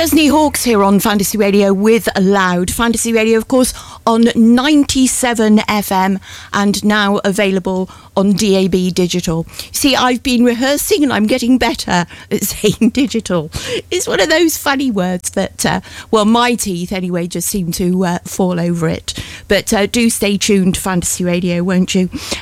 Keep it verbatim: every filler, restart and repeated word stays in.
Chesney Hawkes here on Fantasy Radio with Loud. Fantasy Radio, of course, on ninety-seven F M and now available on D A B Digital. See, I've been rehearsing and I'm getting better at saying digital. It's one of those funny words that, uh, well, my teeth anyway just seem to uh, fall over it. But uh, do stay tuned, Fantasy Radio, won't you?